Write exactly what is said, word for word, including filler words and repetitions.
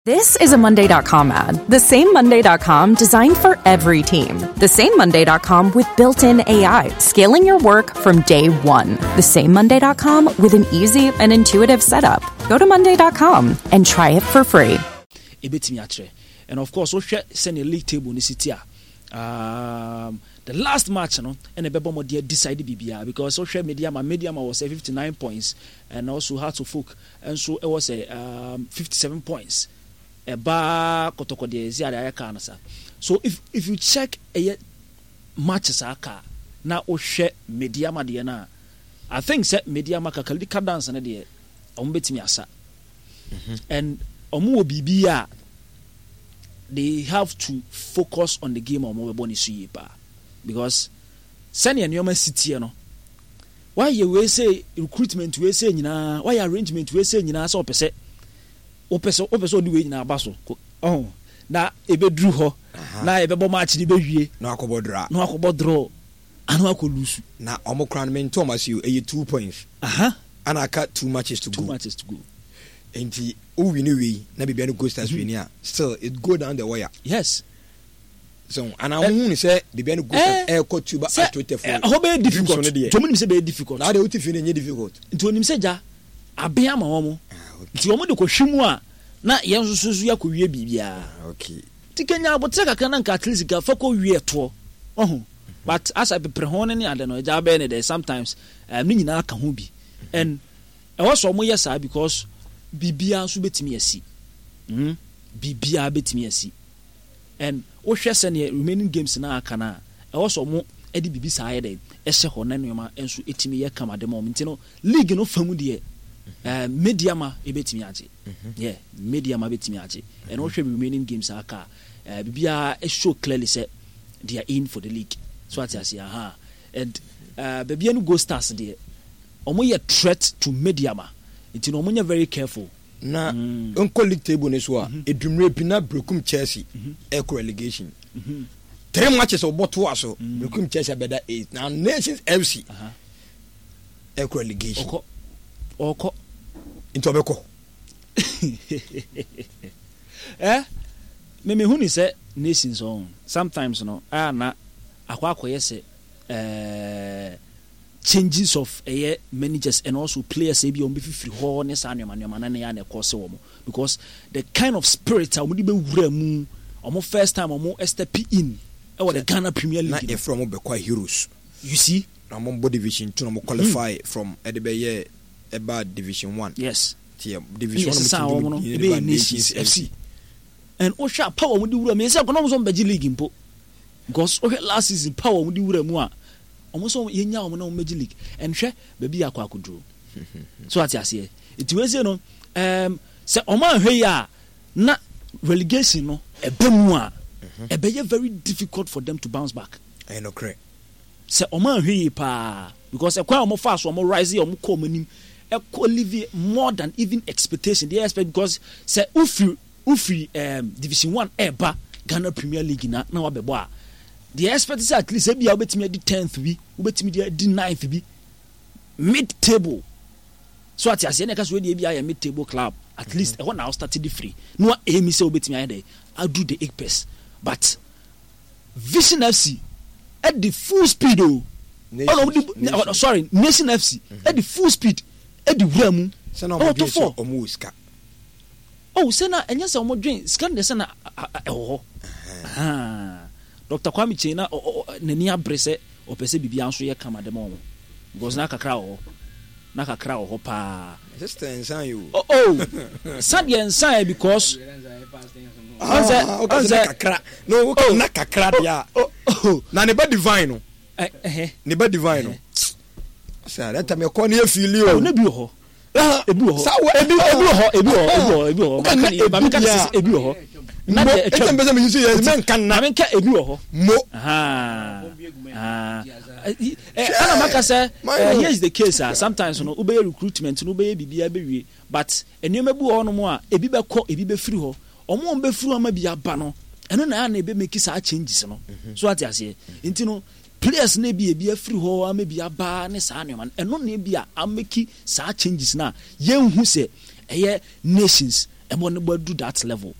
This is a Monday dot com ad. The same Monday dot com designed for every team. The same Monday dot com with built-in A I, scaling your work from day one. The same Monday dot com with an easy and intuitive setup. Go to Monday dot com and try it for free. And of course, we share send a league table in the city. Um, the last match, you know, and the Bebo dear decided B B R because social media, my medium was a fifty-nine points, and also had to folk, and so it was a um, fifty-seven points. A bar kotoko de ziada kanasa. So if if you check a matches aka na o share media ma de na, I think set media ma ka kalika dance na de omo betimi asa. And omo bibia they have to focus on the game omo boni suye pa because senior nyoma city no why you we say recruitment we say nyina why arrangement we say nyina so pese opeso opeso di we nyina abaso oh na ebedru ho na ebebo match ni bewie na akobodra na akobodro anu akolusu na omokran men Thomas you e two points aha and I cut two matches to two go two matches to go enti o win we na bibia no go stars win here still it go down the wire yes so and I won say bibia no go stars e ko tuba at twenty-four ho be difficult to me say be difficult na dey o ti feel nye difficult nti onim say ja abia ma wo mo nti omo de ko hwimu a na yen susu ya ko wie bibia okay ti kenya abotre kakra na nka at least ga fa ko wie to oh but as I prepare hon ni ade no ja be ne there sometimes um, ni nyina ka ho bi and e was omo yes because bibia so betimi asi mhm bibia betimi asi and o hwe se ne remaining games na aka na e was omo e di bibi sa ye dey e hye ho na nneoma enso etimi ye kama de mo nti no league no famu de Uh, media ma ebetimi age yeah media ma betimi age and also remaining games aka uh, bibia e show clearly say they are in for the league so at say aha and uh bibia no go stars there omo ye threat to media ma it no omo very careful na mm. onko league table ne so a edumre bi na Brekum Chelsea mm-hmm. eco relegation mm-hmm. three matches of bottle aso mm-hmm. Brekum Chelsea beda eight now Nations F C uh-huh. eco relegation Oko. Oko into obeko eh me me huni say Nations on sometimes no ah na akwa akoye say eh changes of eh managers and also players e bi on be free ho ne sa anoma anoma na ne ya na course wo because the kind of spirit a mudi be wura mu omo first time omo step in e wo the Ghana Premier League na e from obekwa heroes you see na mo division two no mo qualify mm. from edebeye eba division one yes yeah, division yes, one no be Nations F C and o sha power mu di wura me say kono mo so mbeji league mpo because o last season power mu di wura mu a omo so yenya omo na mbeji league and hwe ba bi akwa akuduro so ati ase it we say no um say omo ahwe ya na relegation no ebe mu a ebe ye very difficult for them to bounce back I know correct say omo ahwe pa because e kwa omo fast omo rise omo call manim e more than even expectation they expect because say ufi ufi um division one eba Ghana Premier League na na wabebo a the expect is at least e bia obetimi di tenth bi obetimi di ninth bi mid table so at ase na kaso we bia ya mid table club at mm-hmm. least e ho na start the free no aim say obetimi aye dey I do the eight pace but Vision F C at the full speed oh Nation, oh, no, Nation. Oh, sorry Nation F C mm-hmm. at the full speed e di wura mu se na omo dwen omo ska oh se na enye se omo dwen ska de se na e ho ah Doctor Kwame Chena nani abrese opese bibia nso ye kama de mo because na kakra ho na kakra ho pa sister ensan you oh oh sad ye ensan because ah okay kakra no okay na kakra dia na ne ba divine no eh eh ne ba divine no sa that time ko na feel you na bi ho ebi ho ebi ebi ho ebi ho ebi ho ebi ho ba me ka ebi ho na de etem be me use yes men kan na me ka ebi ho mo ah ah ana maka say here is the case ah sometimes no ube recruitment no be bibia be wie but enema bu ho no mo a ebi be ko ebi be free ho omo be free ma bi aba no eno na na ebe make sa changes no so ati ase enti no players na bi ebi afiri ho ama bi aba ne saa ne man eno na bi a ameki saa changes na yenhu se eye Nations ɛmɔ ne bɔ do that level